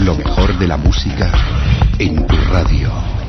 Lo mejor de la música en tu radio.